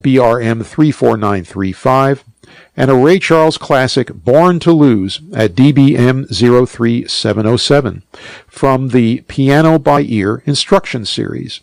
BRM 34935, and a Ray Charles classic, Born to Lose, at DBM 03707, from the Piano by Ear Instruction Series.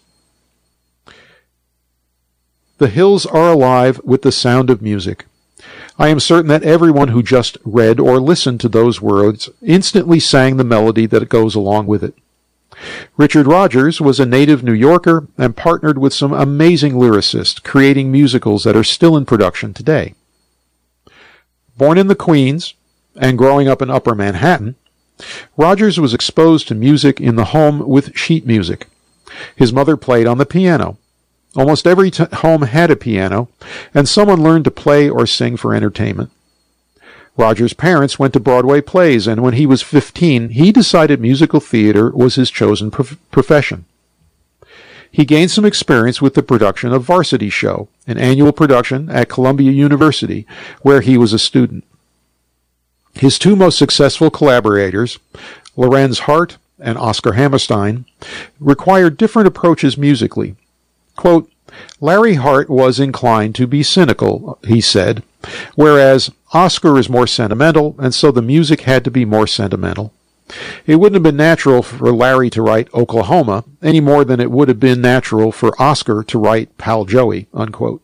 The hills are alive with the sound of music. I am certain that everyone who just read or listened to those words instantly sang the melody that goes along with it. Richard Rodgers was a native New Yorker and partnered with some amazing lyricists, creating musicals that are still in production today. Born in the Queens and growing up in Upper Manhattan, Rodgers was exposed to music in the home with sheet music. His mother played on the piano. Almost every home had a piano, and someone learned to play or sing for entertainment. Rodgers' parents went to Broadway plays, and when he was 15, he decided musical theater was his chosen profession. He gained some experience with the production of Varsity Show, an annual production at Columbia University, where he was a student. His two most successful collaborators, Lorenz Hart and Oscar Hammerstein, required different approaches musically. Quote, Larry Hart was inclined to be cynical, he said, whereas Oscar is more sentimental, and so the music had to be more sentimental. It wouldn't have been natural for Larry to write Oklahoma any more than it would have been natural for Oscar to write Pal Joey, unquote.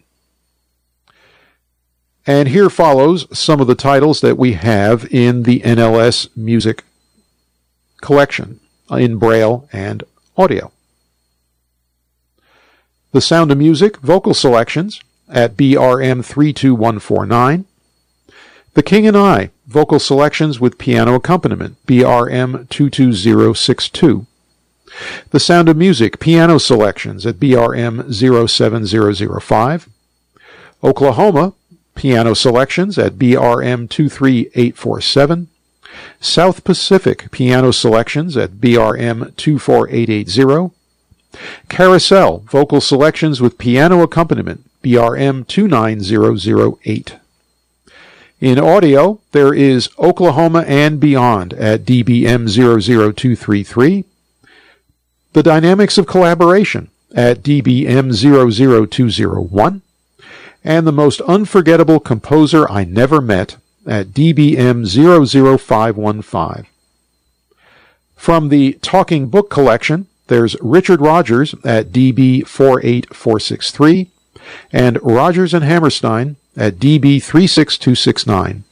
And here follows some of the titles that we have in the NLS music collection in Braille and audio. The Sound of Music vocal selections at BRM 32149. The King and I vocal selections with piano accompaniment, BRM 22062. The Sound of Music piano selections at BRM 07005. Oklahoma piano selections at BRM 23847. South Pacific piano selections at BRM 24880. Carousel vocal selections with piano accompaniment, BRM 29008. In audio, there is Oklahoma and Beyond at DBM 00233. The Dynamics of Collaboration at DBM 00201. And The Most Unforgettable Composer I Never Met at DBM 00515. From the Talking Book Collection, there's Richard Rodgers at DB 48463 and Rodgers and Hammerstein at DB 36269.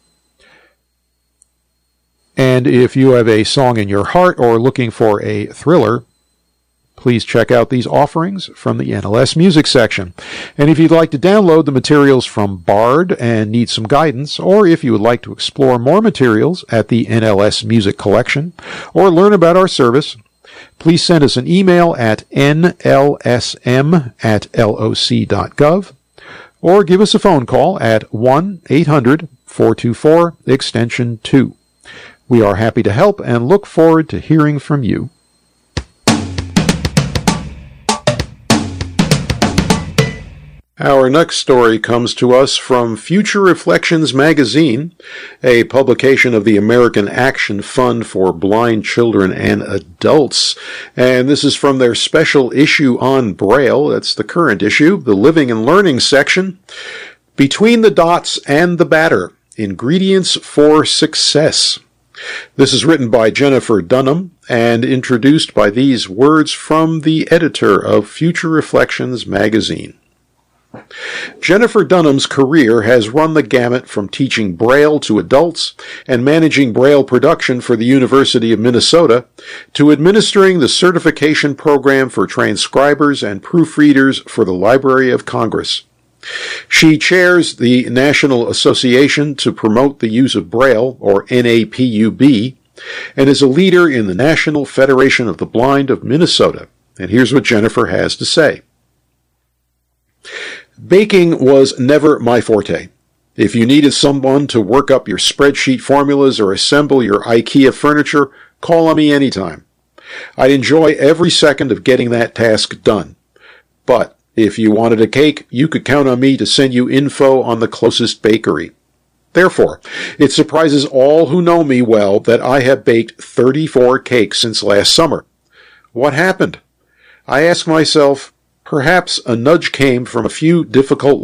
And if you have a song in your heart or looking for a thriller, please check out these offerings from the NLS Music section. And if you'd like to download the materials from Bard and need some guidance, or if you would like to explore more materials at the NLS Music Collection, or learn about our service, please send us an email at nlsm@loc.gov, or give us a phone call at 1-800-424-extension 2. We are happy to help and look forward to hearing from you. Our next story comes to us from Future Reflections magazine, a publication of the American Action Fund for Blind Children and Adults. And this is from their special issue on Braille. That's the current issue, the Living and Learning section. Between the Dots and the Batter, Ingredients for Success. This is written by Jennifer Dunham and introduced by these words from the editor of Future Reflections magazine. Jennifer Dunham's career has run the gamut from teaching Braille to adults and managing Braille production for the University of Minnesota to administering the certification program for transcribers and proofreaders for the Library of Congress. She chairs the National Association to Promote the Use of Braille, or NAPUB, and is a leader in the National Federation of the Blind of Minnesota. And here's what Jennifer has to say. Baking was never my forte. If you needed someone to work up your spreadsheet formulas or assemble your IKEA furniture, call on me anytime. I'd enjoy every second of getting that task done. But if you wanted a cake, you could count on me to send you info on the closest bakery. Therefore, it surprises all who know me well that I have baked 34 cakes since last summer. What happened? I ask myself, Perhaps a nudge came from a few difficult